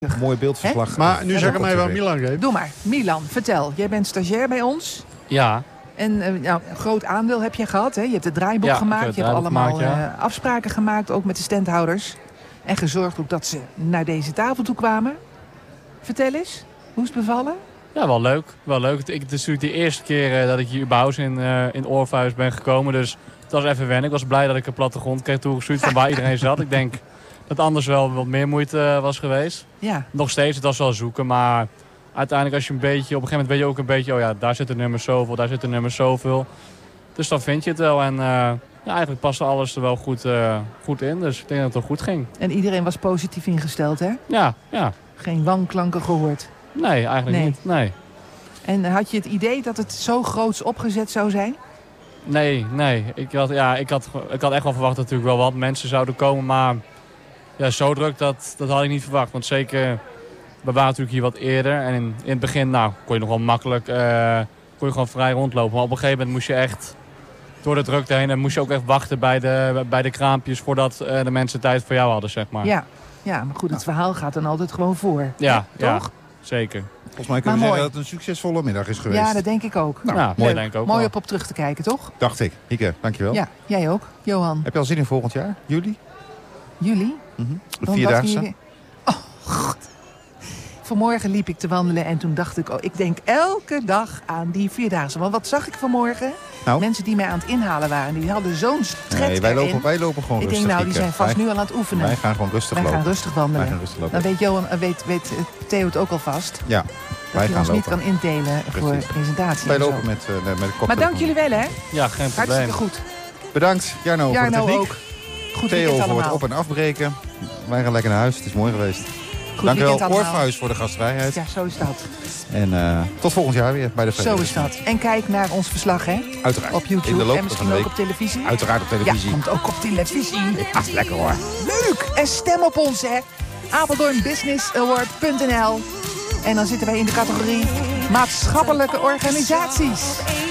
Mooi beeldverslag. Maar nu zeg ik mij wat Milan geeft. Doe maar. Milan, vertel. Jij bent stagiair bij ons. Ja. En een groot aandeel heb je gehad. Hè? Je hebt het draaiboek gemaakt. Je hebt allemaal afspraken gemaakt. Ook met de standhouders. En gezorgd ook dat ze naar deze tafel toe kwamen. Vertel eens. Hoe is het bevallen? Ja, wel leuk. Wel leuk. Het is natuurlijk de eerste keer dat ik hier überhaupt in Orpheus ben gekomen. Dus het was even wennen. Ik was blij dat ik een plattegrond kreeg toegestuurd van waar iedereen zat. Ik denk dat anders wel wat meer moeite was geweest. Ja. Nog steeds, het was wel zoeken. Maar uiteindelijk als je een beetje... Op een gegeven moment weet je ook een beetje... Oh ja, daar zitten nummers zoveel, daar zitten nummers zoveel. Dus dan vind je het wel. En eigenlijk paste alles er wel goed in. Dus ik denk dat het wel goed ging. En iedereen was positief ingesteld, hè? Ja. Geen wanklanken gehoord? Nee, eigenlijk niet. Nee. En had je het idee dat het zo groots opgezet zou zijn? Nee. Ik had echt wel verwacht dat natuurlijk wel wat mensen zouden komen. Maar ja, zo druk, dat had ik niet verwacht. Want zeker, we waren natuurlijk hier wat eerder. En in het begin kon je nog wel makkelijk kon je gewoon vrij rondlopen. Maar op een gegeven moment moest je echt door de drukte heen. En moest je ook echt wachten bij de kraampjes voordat de mensen tijd voor jou hadden, zeg maar. Ja, maar goed, het verhaal gaat dan altijd gewoon voor. Ja, toch? Zeker. Volgens mij kunnen we zeggen dat het een succesvolle middag is geweest. Ja, dat denk ik ook. Mooi denk ik ook. Mooi op terug te kijken, toch? Dacht ik. Hieke, dankjewel. Ja, jij ook. Johan. Heb je al zin in volgend jaar? Juli? Juli? De Vierdaagse? Oh, god. Vanmorgen liep ik te wandelen en toen dacht ik... ik denk elke dag aan die Vierdaagse. Want wat zag ik vanmorgen? Nou? Mensen die mij aan het inhalen waren, die hadden zo'n tred Nee, wij lopen gewoon rustig. Ik denk, die zijn vast nu al aan het oefenen. Wij gaan gewoon rustig lopen. Wij gaan rustig wandelen. Dan weet Theo het ook al vast. Ja, wij gaan lopen. Niet kan indelen voor de presentatie. Wij lopen met de kop. Maar dank jullie wel, hè? Ja, geen probleem. Hartstikke goed. Bedankt, Jarno, voor de techniek. Ook. Goed Theo voor het op- en afbreken. Wij gaan lekker naar huis. Het is mooi geweest. Dankjewel, Orpheus, voor de gastvrijheid. Ja, zo is dat. En tot volgend jaar weer bij de Fred. Zo is dat. En kijk naar ons verslag, hè? Uiteraard. Op YouTube in de loop en misschien ook op televisie. Uiteraard op televisie. Ja, komt ook op televisie. Ja, lekker hoor. Leuk! En stem op ons, hè? ApeldoornBusinessAward.nl. En dan zitten wij in de categorie maatschappelijke organisaties.